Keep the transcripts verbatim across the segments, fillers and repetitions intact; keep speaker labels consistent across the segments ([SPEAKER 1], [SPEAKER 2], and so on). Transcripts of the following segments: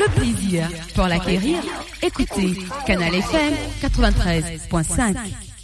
[SPEAKER 1] le plaisir pour l'acquérir. Écoutez Canal F M quatre-vingt-treize point cinq.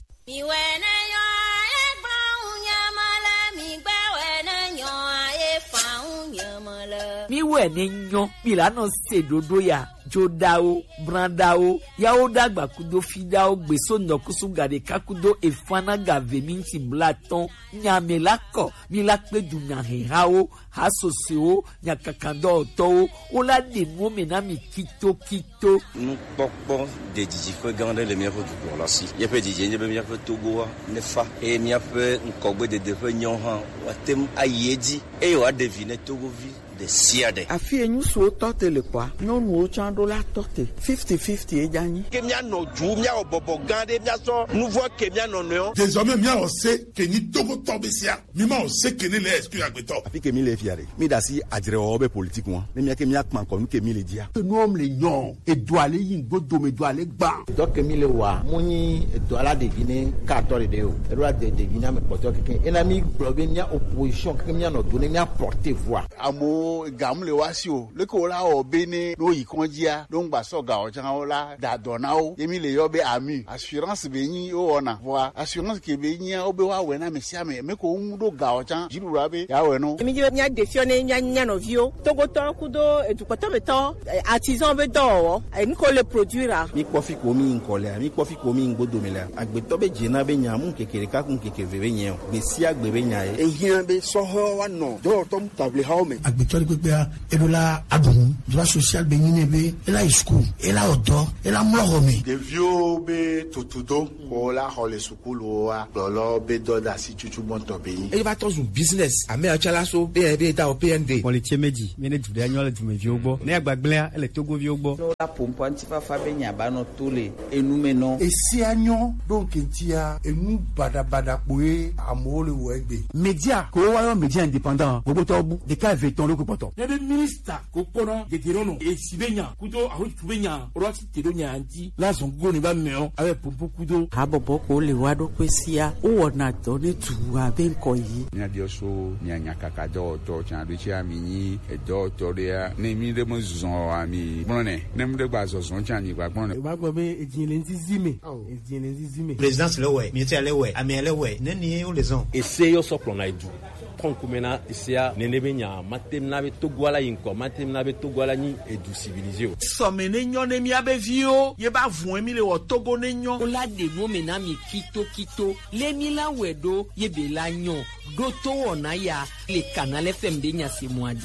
[SPEAKER 2] Mi wene nyo milano sedodo ya jodao brandao yao dagba kudo fidao gbeso nokusu gade kakudo efana gave minti blaton nyamelako milakpe dunya hao hasosio nyakakando to ola de momena mi kito kito
[SPEAKER 3] nous pokpo de diji fe gande le meilleur du pour la si y a peu diji y a meilleur fe togo ne fa et mi a fait nkogbe de de fe nyon han watem ayedi e wa deviner togo vi de siade
[SPEAKER 4] afie nyu so tote le kwa nyonu o chando la tote fifty fifty e jani
[SPEAKER 5] ke mi ano ju mi a bobo gande mi a so nouveau ke mi ano no
[SPEAKER 6] désormais mi a on sait que ni togo tobesia mi ma on sait que ne le excuse agbeto
[SPEAKER 7] afi ke mi le fiare mi da si adire obe politique won mi a ke mi akman ko ke mi le dia
[SPEAKER 6] nous homme les nyon et doit aller yin godo me doit aller gba
[SPEAKER 8] donc mi le wa muni doit la deviner quatorze de o e doit de deviner me poto ke ena mi blobe ni opposition ke mi ano donner mi apporter voix
[SPEAKER 7] amo gamle wasio le ko la obene no yikonjia don gba so ga o chan o la da donao yemi le yo be ami assurance be yin o ona voa assurance ke be yin o be wa we na me sia me me ko ndo ga o chan jiru ra be ya we no
[SPEAKER 9] yemi je nya defione nya nya no vio togo to kudo edukoto beto artisan be do e ni ko le produire
[SPEAKER 8] mi kofi ko mi nkole mi kofi ko mi ngodo mele agbeto be jina be nya mu kekere ka kun kekere be nya be si agbe be nya
[SPEAKER 4] e hia be so ho wa no do to table ha o me
[SPEAKER 6] agbeto pe edola adun droit social be nyine be ela school ela odo ela mlogome
[SPEAKER 7] de vieux be totudo ko la hole school wa lolo be do da si chuchu bonto be
[SPEAKER 10] e va tozu business ame achala so be be ta o P N D
[SPEAKER 11] on le tiemeji mene jude anyole du me viogbo ne agbagblen ele togo viogbo
[SPEAKER 12] la pompo antifa fa be nya ba no tole enume no
[SPEAKER 6] e si anyo donc ntia enu bada bada poe amole wo egbe
[SPEAKER 11] media ko wa yo media indépendant gogo to bu de ka veton le ko poto
[SPEAKER 2] ne be minister ko kono de gerono e sibenya kudo aho tubenya orati tedonya anti la zongo ni ba meo ave pompo kudo
[SPEAKER 4] habobo ko le wado kwesia o wona to ne tuwa ben ko yi
[SPEAKER 13] nya dio so nya nya kaka do to chan do chi amini e do to dia ne mi de mo zon ami bonne ne mi de gba zon chan ni gba bonne
[SPEAKER 11] ba gbo be ejin nti zime ejin nti zime
[SPEAKER 14] présidence le we ministère le we ami le we ne ni o le zon
[SPEAKER 15] e se yo so plon na idu konkumena isia nenebenya matemna be togwala yinko matemna be togwala ni edu civilisé
[SPEAKER 2] so menenyo ne mi abevio ye ba vun mi le wo togo nenyo o la de no mena mi kito kito le mi la wedo ye be la nyo do to ona ya le Canal F M de nya se moadi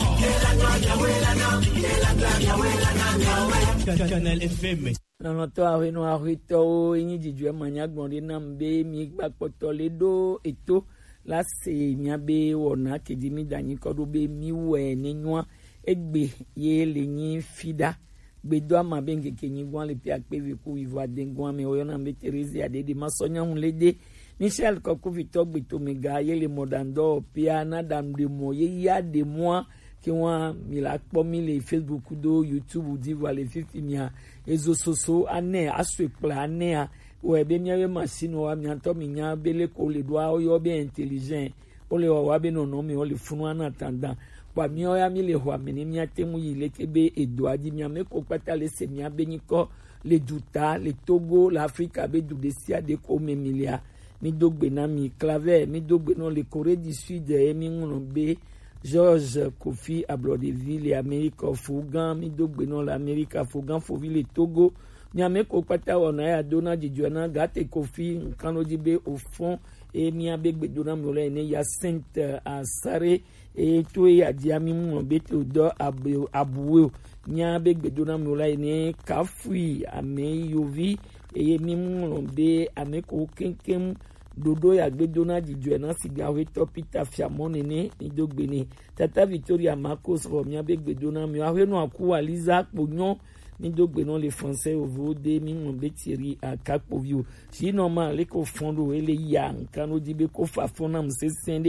[SPEAKER 14] Canal F M
[SPEAKER 9] non to awe no awe to yin jiju manya gbonde na mbe mi gba poto le do eto la se miabe wona kedimi danyi kodo be miwe nenwa egbe ye lenyi fida gbedo ama benge kenyi gwan le pia pevi ku ivoa dengwan me oyona mbe Terezi adede masonya hunlede Michel Koko Victor Gbeto mega ye le modando pia na damde mo ye ya de moi ki wa mi la po mi le Facebook do YouTube di voile fifty mia ezo soso ane aswe pla ane ou bien il y a une machine ou bien il y a belle colle doit ou bien intelligent ou le ou bien non non mais on le fou en attendant kwa mi o ya mi le ho amene mi atemu yi le kebe edoa di mi ameko pata le se mi abeniko le duta le Togo l'Afrique be du desia de ko memilia mi dogbe na mi claver mi dogbe no le Corée du Sud e mi ngono be George Kofi Ablodeville Amérique Fougan mi dogbe no l'Amérique Fougan Foville Togo nyame ko pata wona ya dona jijuana gate Kofi kano jibe au fond et mi abegbe dona mole ne ya Sainte Asare et to ya diami mo beto do abu abuwe nya abegbe dona mole ne kafui ame yovi et mi mo be ame ko kenkem dodo ya gbe dona jijuana sigawe topita fiamone ne idogbene tata Victoria Marcos ro mi abegbe dona mi awe no akuwa liza ponyo ni dogbe non les français au vodé mi mon betiri a kapovio si normal les ko fondo ele ya kano dibe ko fa fona mse sende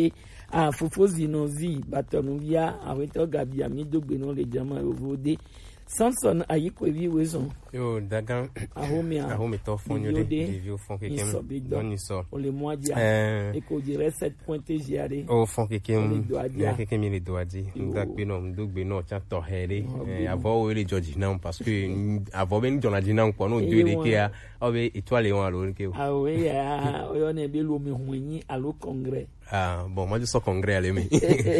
[SPEAKER 9] a fofo zinozi batonuvia aweto gabia mi dogbe no le jama ovode Samson ayikwevi wezon
[SPEAKER 16] yo dagan
[SPEAKER 9] ahomia
[SPEAKER 16] ahomia to fonyo de devio fon kekem don iso
[SPEAKER 9] on le modia e ko dire sept point giare
[SPEAKER 16] o fon kekem ya kekem ile doadi ndagbe no ndogbe no cha to here avo o le George na parce que avo ben Jonathan na nko no de ke o be étoile won alo ke
[SPEAKER 9] ah oui ya o ne be lo mi hunyi alo congrès.
[SPEAKER 16] Ah bon, moi je suis congrès à l'aimer.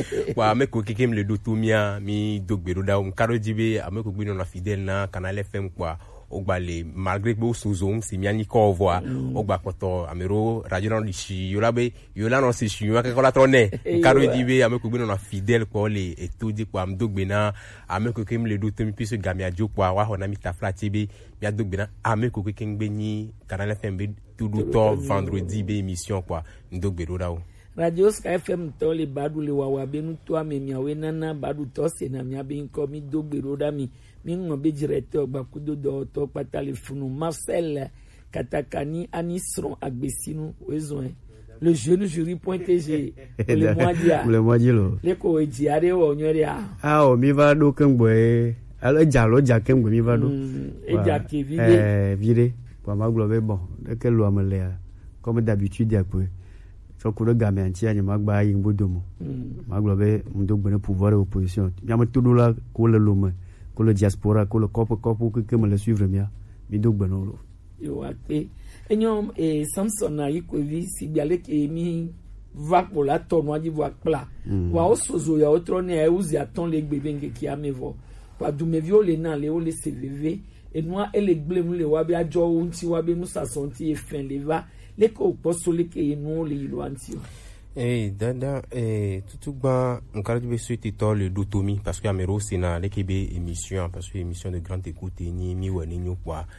[SPEAKER 16] Wa me ko kekem le dotumia mi dogbe da um karo jibe ame ko gbino na fidèle na Canal F M quoi. Ogba le malgré que souzom si miani ko voix ogba poto amero radio na dishi yola be yola no se shi yo ka la tonne karo jibe ame ko gbino na fidèle ko le etodi kwa am dogbe na ame ko kekem le dotumi piso gamia jo kwa wa hona mi tafla tibe mi dogbe na ame ko kekem gbe ni Canal F M be tout le temps vendredi be émission quoi ndogbe do dawo.
[SPEAKER 9] Radio Sky F M to le badu le wawa benu to amemia we nana badu to se na mia be nko mi dogbero da mi mi ngo be directeur bakudo do to patale funu Marcel Katakani Anisron Agbesinu wezon le jeune jury point g le modia
[SPEAKER 17] le modia lo
[SPEAKER 9] le ko ejiare wo nyori a
[SPEAKER 17] ah o mi va do kengbo e alo jalo ja kengbo mi va do
[SPEAKER 9] e ja ke vide
[SPEAKER 17] eh vide kwa maglobe bon de que lo amele comme d'habitude ya quoi so ko gamin antia ni magba yimbo domo maglobe mdogbe ne pouvoir et opposition nyama tudula ko le lome ko le diaspora ko le copo copo que me le suivre mia mi dogbe no lo
[SPEAKER 9] yo ate enyom e Samson na yikovi si biale ke mi va pour la tournoi di voix pla wa osozo ya otro ne e uzi aton le gbebe nge ki amevo pa du me viole na le o le C V V e noa ele gblemu le wa bi ajo unti wa bi musa sonti e fin le va les postulés qui nous les loantio
[SPEAKER 16] eh dada eh tout ba nkara du souhaiter to le dotomi parce que amero c'est na l'équipe émission parce que émission de grande écoute ni mi wani ni quoi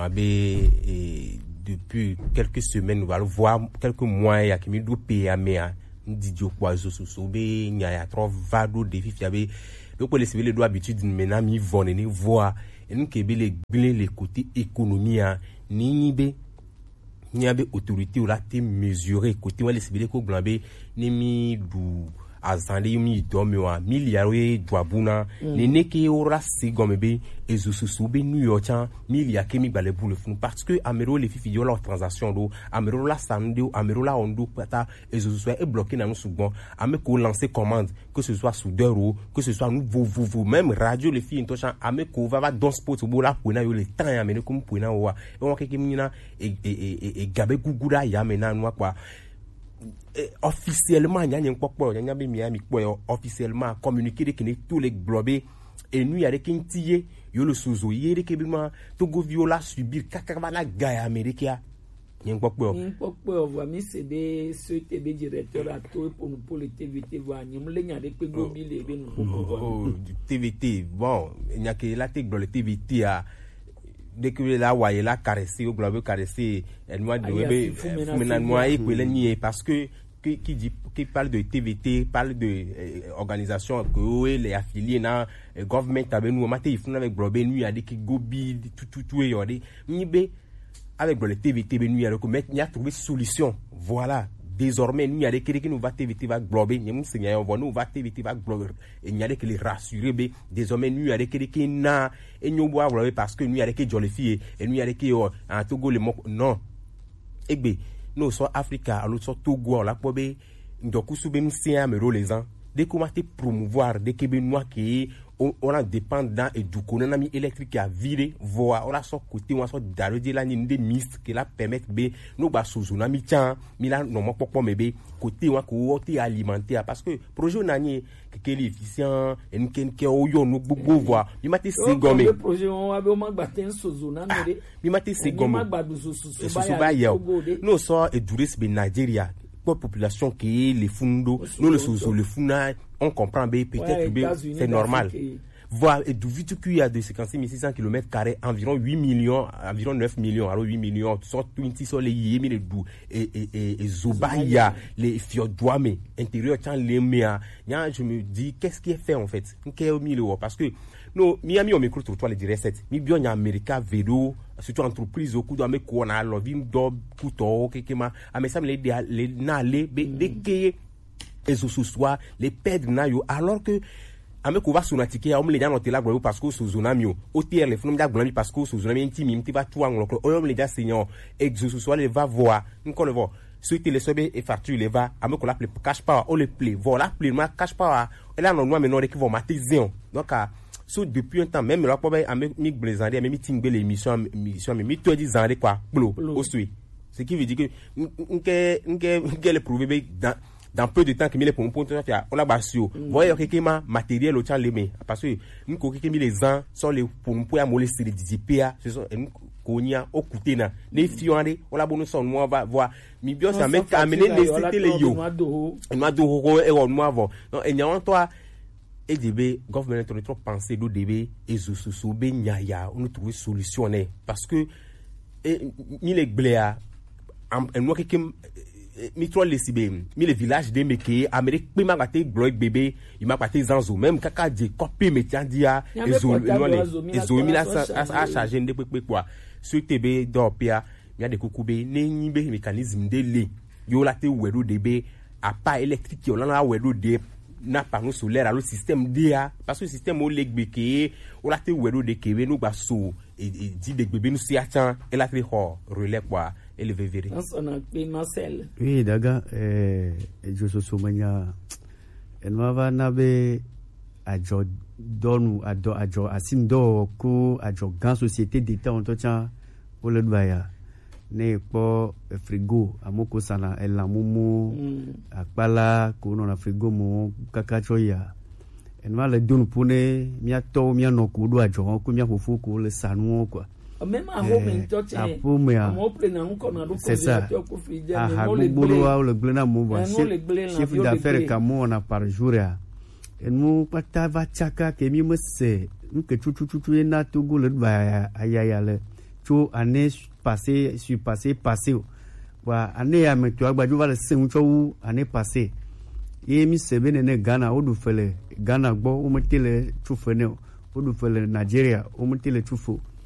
[SPEAKER 16] mabe depuis quelques semaines nous allons voir quelques mois ya kimi do pa mea ndidio kwa zo so be nya ya trop vado défi fiabe donc les civils doit habitude maintenant mi vone ni voir et nous ke be les les côté économie ni ni be ni abe autorité ou la te mesurer côté wale sibile ko glambe ni mi du azande mi do mi wa milliard we dwabuna ni neke ora sigombe ezususu be New York milliard ke mi bale pour le fond parce que amero les fifi yo la transaction do amero la sando amero la ondo pata ezususu est bloqué na nous second ame ko lancer commande que ce soit soudeur ou que ce soit nous vous vous vous même radio les filles intochan ame ko va va dans sport bo la pour na yo le temps ya mene comme pour na wa e won keke mina e e e gabe gugura ya mena no quoi officiellement il y a un popo il y a bien Miami quoi officiellement communiquer que tous les globés et nous il y a des kintier yo le sozo yere ke bima Togo viola subir kakabana gaya américain il y a un popo
[SPEAKER 9] un popo voit mi c'est des ce T V directeur à tout pour pour le T V T voir ni mo le nya de pe go bi le be
[SPEAKER 16] no T V T bon il y a que la tech dans le T V T a dès que la voyez la caresser au globe caresser elle moi de bébé maintenant moi et que nier parce que qui qui dit qui parle de T V T parle de euh, organisation que les affiliés na euh, government avec nous maté il faut avec globe nuit a dit qui gobi tout tout tout et yodi ni be avec le T V T nuit a reconnaître il a trouvé solution voilà désormais nous il y a des qui nous va T V T va globe ni nous c'est on va nous va T V T va globe et il y a des qui les rassurer be désormais nous il y a des qui na et nous boire globe parce que nous il y a des qui jolly fille et nous il y a des qui en Togo le non et be nous soit Africa alors soit Togo la pobe ndoku sube nous c'est amero les ans dès qu'on va te promouvoir des Québécois qui on, on a dépendant et du coup on a mis électrique à virer voir on a son côté on a son d'arrêter la ni des mist qui la permettre be nous ba sous on a mis tiens mi la non mo popo mebe côté on ko côté alimentaire parce que projet on a ni que efficient en ken ke o yo no gbogbo voir mi mati se gomme
[SPEAKER 9] le projet on va be o magba ten sozo na no de
[SPEAKER 16] mi mati se gomme
[SPEAKER 9] magba du sozo
[SPEAKER 16] so ba ya no so e duris be Nigeria population qui est les fundo nous le sous le funa on comprend bien peut-être bien c'est normal voir et du vite qu'il y a de cinquante-six mille six cents kilomètres carrés environ huit millions environ neuf millions alors huit millions soit vingt sur les yémi les dou et et et, et Zobaya les fiordouame intérieur tant les mea je me dis qu'est-ce qui est fait en fait qu'est mille parce que nous Miami on micro toi les direct mi bien en Amérique vélo surtout entreprise au coup de me ko na lovin dob kuto kekema amesa me les na le be de réseaux sociaux les perdre na yo alors que ame ko va sonatike ya omle jano tela gbo parce que so zonamio o tier le funu mda gbo parce que so zonamio intimi mti va tout anglo o omle ja seigneur réseaux sociaux le va voir nko le voir suite le sobe et facture le va ame ko la play cash power o le play voilà play ma cash power et là non moi maintenant qui vont matiser donc so depuis un temps même là pour ame mi blazande ame mi tingbe l'émission émission mi to di zande quoi blo o suit ce qui veut dire que nke nke nke le prouver dans dans peu de temps que les pour pour faire on la basio voyez que que matériel au temps les mais parce que nous ko que les gens sont les pour pour molester les D P A ce sont konia au côté na les fiande on la bonne son moi va voir mi bio ça met amener les c'était les yo moi do et on moi va non et n'y toi et débé gouvernement trop trop penser do débé et sous sous be nyaya on trouver solution parce que ni les bléa en moi que mi trois les sibé mi les villages de meke amérique pe ma baté bloc bébé il m'a baté zanzo même kaka di copie metandia ezo ezo mi la a charger de pe quoi sur tb dopia il y a des kokube ne nyibe mécanisme de li yo la te wedo db a pas électrique yo la wedo de na panneau solaire à le système dia parce que le système o legbeke o la te wedo de kebe no gba so et dit de bébé nous si attend et la fait relais quoi et le vérité
[SPEAKER 17] oui daga eh je so so manya en va na be ajo donu ado ajo asim do ko ajo grand société d'état on tcha o le doya ne po frigo amoko sana ela mumu akpala ko no na frigo mo kaka choya en va le donu pone mia to mia no ko do ajo ko mia fofu ko le sanu quoi
[SPEAKER 9] même à home toche à mo plena nko na do ko ya to ko frige
[SPEAKER 17] mais no le gbolo le glena mo ba chef d'affaires kamo na par jour ya en mo pata va chaka ke mi mse nke chu chu chu na to go le ba ayaya le chu année passée sur passé passé wa année ya me to agbajo va le sen chu année passée e mi sebe ne Ghana o du fele Ghana gbo o mo tele chu fene o du fele Nigeria o mo tele chu fo